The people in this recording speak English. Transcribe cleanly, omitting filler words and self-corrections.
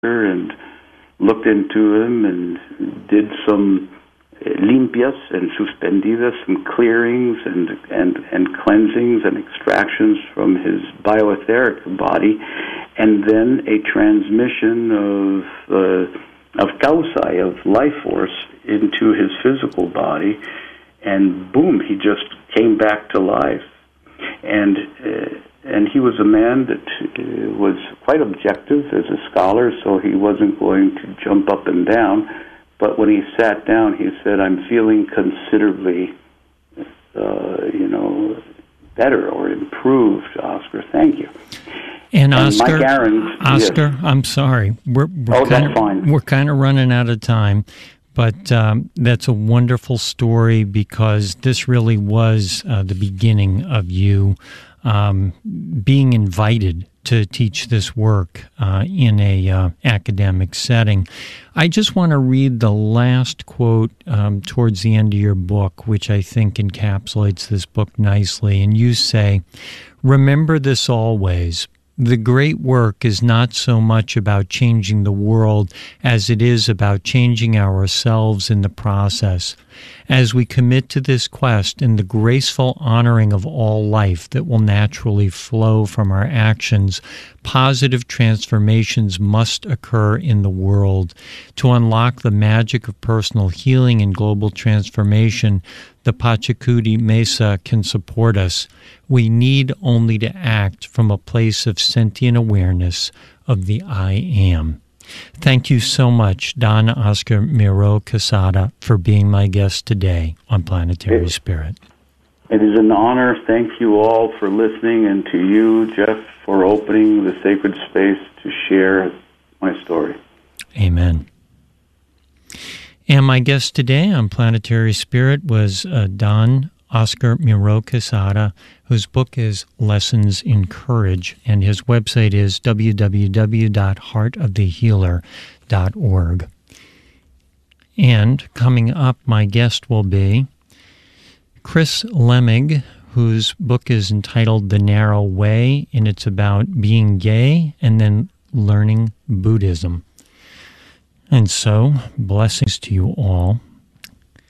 and looked into him and did some limpias and suspendidas, some clearings and cleansings and extractions from his bioetheric body, and then a transmission of kausai, of life force, into his physical body, and boom, he just came back to life. And he was a man that was quite objective as a scholar, so he wasn't going to jump up and down. But when he sat down, he said, "I'm feeling considerably, better or improved, Oscar. Thank you." And Oscar, Mike Ahrens, Oscar, yes. I'm sorry. That's fine. We're kind of running out of time. But that's a wonderful story, because this really was the beginning of you being invited to teach this work in a academic setting. I just want to read the last quote towards the end of your book, which I think encapsulates this book nicely. And you say, "Remember this always. The great work is not so much about changing the world as it is about changing ourselves in the process. As we commit to this quest in the graceful honoring of all life that will naturally flow from our actions, positive transformations must occur in the world. To unlock the magic of personal healing and global transformation, the Pachacuti Mesa can support us. We need only to act from a place of sentient awareness of the I Am." Thank you so much, Don Oscar Miro Quesada, for being my guest today on Planetary Spirit. It is an honor. Thank you all for listening, and to you, Jeff, for opening the sacred space to share my story. Amen. And my guest today on Planetary Spirit was Don Oscar Miro Quesada, whose book is Lessons in Courage, and his website is www.heartofthehealer.org. And coming up, my guest will be Chris Lemig, whose book is entitled The Narrow Way, and it's about being gay and then learning Buddhism. And so, blessings to you all.